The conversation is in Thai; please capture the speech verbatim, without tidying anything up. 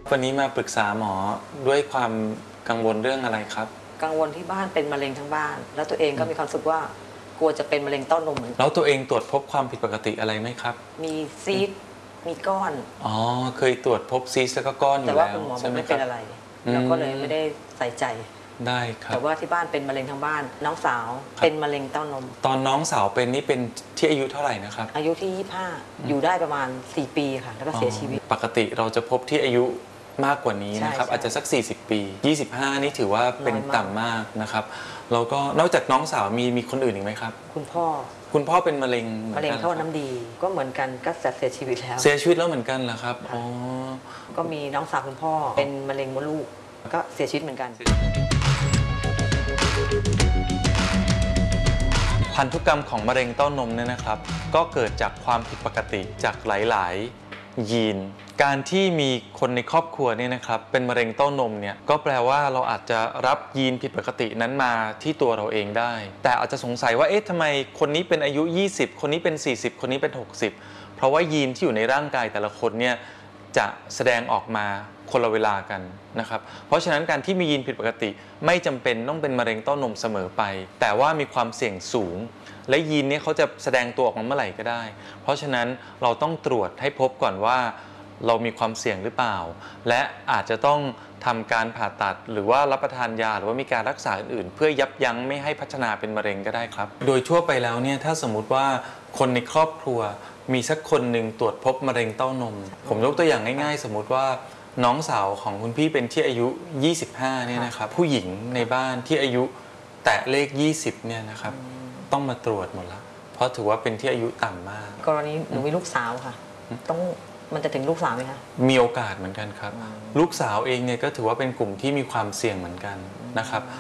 วันนี้มาปรึกษาหมอด้วยความกังวลเรื่องอะไรครับกังวลที่บ้านเป็นมะเร็งทั้งบ้านแล้วตัวเองก็มีความรู้สึกว่ากลัวจะเป็นมะเร็งเต้านมเหมือนกันแล้วตัวเองตรวจพบความผิดปกติอะไรไหมครับมีซีสต์มีก้อนอ๋อเคยตรวจพบซีสต์แล้วก็ก้อนอยู่แล้วแต่ว่าคุณหมอบอกไม่เป็นอะไรเราก็เลยไม่ได้ใส่ใจได้ครับแต่ว่าที่บ้านเป็นมะเร็งทั้งบ้านน้องสาวเป็นมะเร็งเต้านมตอนน้องสาวเป็นนี่เป็นที่อายุเท่าไหร่นะครับอายุที่ยี่สิบห้าอยู่ได้ประมาณสี่ปีค่ะแล้วก็เสียชีวิตปกติเราจะพบที่อายุมากกว่านี้นะครับอาจจะสักสี่สิบปียี่สิบห้านี่ถือว่าเป็นต่ำมากนะครับแล้วก็นอกจากน้องสาวมีมีคนอื่นอีกไหมครับคุณพ่อคุณพ่อเป็นมะเร็งมะเร็งท่อน้ำดีก็เหมือนกันก็เสียชีวิตแล้วเสียชีวิตแล้วเหมือนกันเหรอครับอ๋อก็มีน้องสาวคุณพ่อเป็นมะเร็งมดลูกก็เสียชีวิตเหมือนกันพันธุกรรมของมะเร็งเต้านมเนี่ยนะครับก็เกิดจากความผิดปกติจากหลายๆยีนการที่มีคนในครอบครัวเนี่ยนะครับเป็นมะเร็งเต้านมเนี่ยก็แปลว่าเราอาจจะรับยีนผิดปกตินั้นมาที่ตัวเราเองได้แต่อาจจะสงสัยว่าเอ๊ะทำไมคนนี้เป็นอายุยี่สิบคนนี้เป็นสี่สิบคนนี้เป็นหกสิบเพราะว่ายีนที่อยู่ในร่างกายแต่ละคนเนี่ยจะแสดงออกมาคนละเวลากันนะครับเพราะฉะนั้นการที่มียีนผิดปกติไม่จำเป็นต้องเป็นมะเร็งเต้านมเสมอไปแต่ว่ามีความเสี่ยงสูงและยีนนี้เขาจะแสดงตัวออกมาเมื่อไหร่ก็ได้เพราะฉะนั้นเราต้องตรวจให้พบก่อนว่าเรามีความเสี่ยงหรือเปล่าและอาจจะต้องทำการผ่าตัดหรือว่ารับประทานยาหรือว่ามีการรักษาอื่นๆเพื่อยับยั้งไม่ให้พัฒนาเป็นมะเร็งก็ได้ครับโดยทั่วไปแล้วเนี่ยถ้าสมมุติว่าคนในครอบครัวมีสักคนหนึ่งตรวจพบมะเร็งเต้านมผมยกตัวอย่างง่ายๆสมมุติว่าน้องสาวของคุณพี่เป็นที่อายุยี่สิบห้าเนี่ยนะครับผู้หญิงในบ้านที่อายุแตะเลขยี่สิบเนี่ยนะครับต้องมาตรวจหมดแล้วเพราะถือว่าเป็นที่อายุต่ำมากกรณีหนูมีลูกสาวค่ะต้องมันจะถึงลูกสาวไหมคะมีโอกาสเหมือนกันครับลูกสาวเองเนี่ยก็ถือว่าเป็นกลุ่มที่มีความเสี่ยงเหมือนกันนะครับ